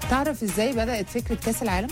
تعرف ازاي بدأت فكرة كأس العالم؟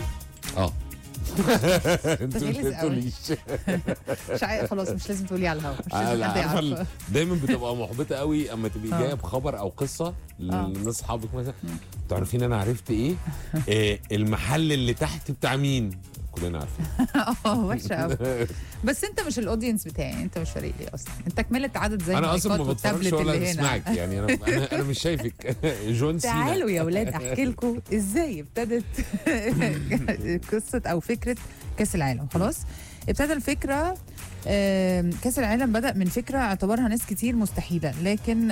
انت مش غلس قوي. تقوليش. مش عارف، خلاص مش لازم تقولي على الهوا، مش لازم حد عارفة يعرف. دايما بتبقى محبطه قوي اما تبقي جايه بخبر او قصه للناس اصحابك مثلا. تعرفين انا عرفت ايه؟ المحل اللي تحت بتاع مين؟ كلنا عارفين. وحشة قوي. بس انت مش الاودينس بتاعي، انت مش فارق لي اصلا، انت كملت عدد زي انا اصلا ما المايكات بتفرجش والتابلت ولا اللي هنا. بسمعك يعني. انا مش شايفك. جون سينا. تعالوا يا ولاد احكي لكم ازاي ابتدت قصه او فكره كاس العالم. خلاص، ابتدى الفكره. كاس العالم بدأ من فكره اعتبرها ناس كتير مستحيله، لكن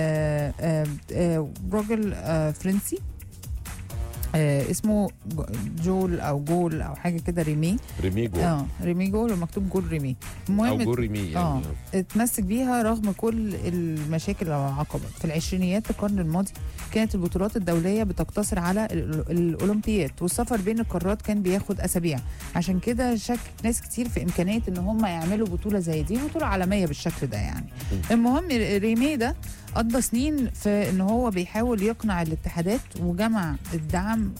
راجل فرنسي اسمه جول او جول او حاجه كده، ريميجو. ريميجو، مكتوب جول ريمي. او جول ريمي يعني. اتمسك بيها رغم كل المشاكل والعقبات. في العشرينيات القرن الماضي كانت البطولات الدوليه بتقتصر على الاولمبياد، والسفر بين القارات كان بياخد اسابيع. عشان كده شك ناس كتير في امكانيه ان هم يعملوا بطوله زي دي، بطوله عالميه بالشكل ده يعني. المهم ريمي ده قضى سنين في ان هو بيحاول يقنع الاتحادات وجمع الدعم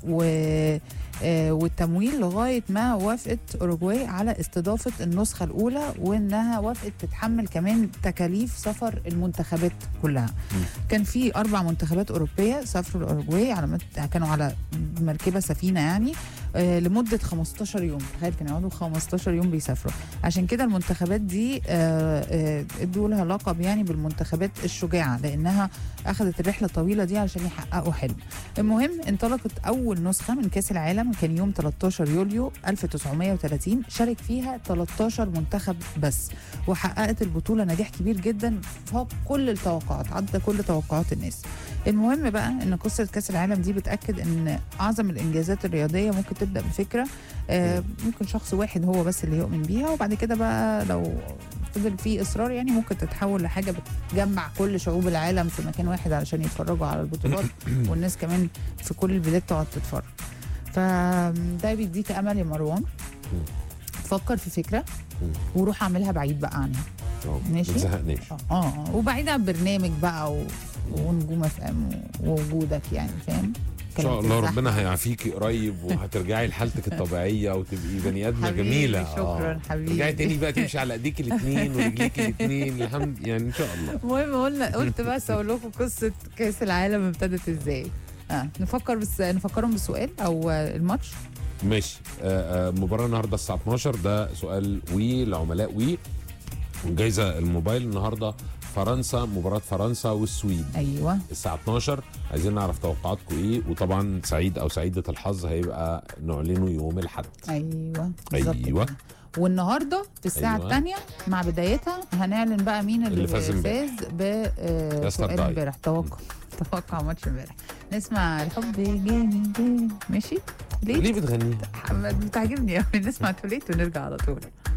والتمويل لغايه ما وافقت اوروجواي على استضافه النسخه الاولى، وانها وافقت تتحمل كمان تكاليف سفر المنتخبات كلها. كان في 4 منتخبات اوروبيه سافروا لاوروجواي كانوا على مركبه سفينه يعني لمده 15 يوم. تخيل كانوا يقعدوا 15 يوم بيسافروا. عشان كده المنتخبات دي ادوا لها لقب يعني بالمنتخبات الشجاعه، لانها اخذت الرحله الطويله دي عشان يحققوا حلم. المهم انطلقت اول نسخه من كاس العالم، كان يوم 13 يوليو 1930. شارك فيها 13 منتخب بس، وحققت البطوله نجاح كبير جدا فوق كل التوقعات، عدى كل توقعات الناس. المهم بقى ان قصه كاس العالم دي بتاكد ان اعظم الانجازات الرياضيه ممكن تبدا بفكره، ممكن شخص واحد هو بس اللي يؤمن بيها، وبعد كده بقى لو فضل في اصرار يعني ممكن تتحول لحاجه بتجمع كل شعوب العالم في مكان واحد علشان يتفرجوا على البطولات، والناس كمان في كل البلاد تقعد تتفرج. فده بيديك امل يا مروان، فكر في فكره وروح اعملها بعيد بقى عنها. ماشي، ما تزهقنيش. وبعيد عن برنامج بقى ونجوم اف ام ووجودك يعني، فاهم؟ ان شاء الله ربنا هيعافيكي قريب وهترجعي لحالتك الطبيعيه وتبقي بني ادمه جميله. شكرا حبيبي. ترجعي تاني بقى تمشي على ايديك الاثنين ورجليك الاثنين الحمد يعني ان شاء الله. المهم قلت بس اقول لكم قصه كاس العالم ابتدت ازاي. نفكرهم بالسؤال او الماتش. ماشي. مباراه النهارده الساعه 12، ده سؤال وي لعملاء وي. جايزه الموبايل النهارده مباراة فرنسا والسويد. ايوه الساعة 12. عايزين نعرف توقعاتكم ايه، وطبعا سعيد او سعيدة الحظ هيبقى نعلنه يوم الاحد. ايوه ايوه. والنهارده في الساعة الثانية مع بدايتها هنعلن بقى مين اللي فاز بسؤال امبارح. توقع ماتش امبارح. نسمع الحب جاني. ماشي؟ ليه بتغني؟ بتعجبني قوي. نسمع توليت ونرجع على طول.